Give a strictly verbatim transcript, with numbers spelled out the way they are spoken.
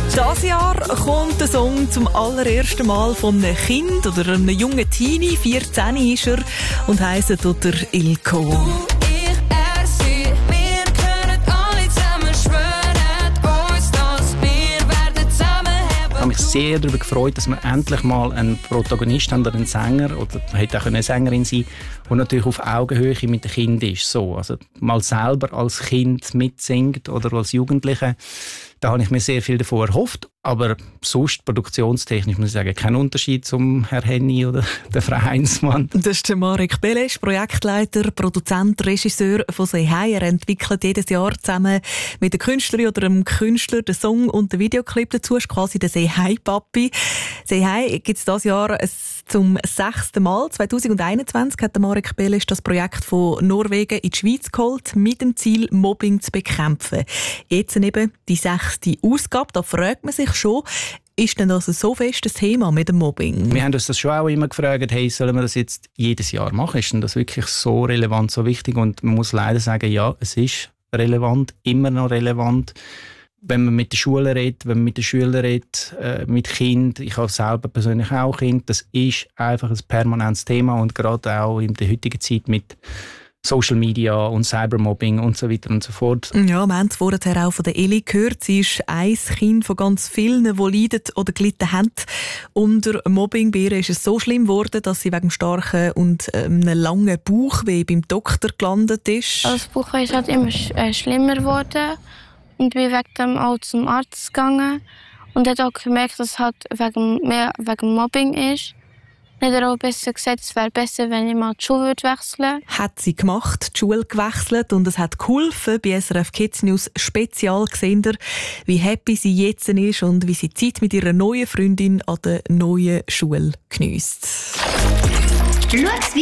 Dieses Jahr kommt der Song zum allerersten Mal von einem Kind oder einem jungen Teenie, vierzehn ist er, und heisst tut er Ilko. Ich habe mich sehr darüber gefreut, dass wir endlich mal einen Protagonist haben, oder einen Sänger, oder hätte auch eine Sängerin sein, die natürlich auf Augenhöhe mit dem Kind ist. So, also mal selber als Kind mitsingt oder als Jugendliche. Da habe ich mir sehr viel davon erhofft. Aber sonst, produktionstechnisch, muss ich sagen, kein Unterschied zum Herr Henny oder der Frau Heinzmann. Das ist der Marek Belesch, Projektleiter, Produzent, Regisseur von «Say Hi». Er entwickelt jedes Jahr zusammen mit der Künstlerin oder dem Künstler den Song und den Videoclip dazu. Das ist quasi der «Say Hi Papi». «Say Hi» gibt es dieses Jahr zum sechsten Mal. zwanzig einundzwanzig hat der Marek Belesch das Projekt von Norwegen in die Schweiz geholt, mit dem Ziel, Mobbing zu bekämpfen. Jetzt eben die sechste Ausgabe. Da fragt man sich schon, ist denn das so fest ein Thema mit dem Mobbing? Wir haben uns das schon auch immer gefragt, hey, sollen wir das jetzt jedes Jahr machen? Ist denn das wirklich so relevant, so wichtig? Und man muss leider sagen, ja, es ist relevant, immer noch relevant. Wenn man mit den Schulen redet, wenn man mit den Schülern redet, äh, mit Kindern, ich habe selber persönlich auch Kind, das ist einfach ein permanentes Thema und gerade auch in der heutigen Zeit mit Social Media und Cybermobbing und so weiter und so fort. Ja, wir haben es vorher auch von der Eli gehört. Sie ist ein Kind von ganz vielen, die leiden oder gelitten haben unter Mobbing. Bei ihr ist es so schlimm geworden, dass sie wegen starken und einem langen Bauchweh beim Doktor gelandet ist. Also das Bauchweh ist halt immer sch- äh, schlimmer geworden und bin wegen dem auch zum Arzt gegangen und hat auch gemerkt, dass es halt wegen, mehr wegen Mobbing ist. Dann hat er auch besser gesagt, es wäre besser, wenn ich mal die Schule wechseln würde. Hat sie gemacht, die Schule gewechselt und es hat geholfen. Bei S R F Kids News Spezial gesehen, wie happy sie jetzt ist und wie sie Zeit mit ihrer neuen Freundin an der neuen Schule geniesst.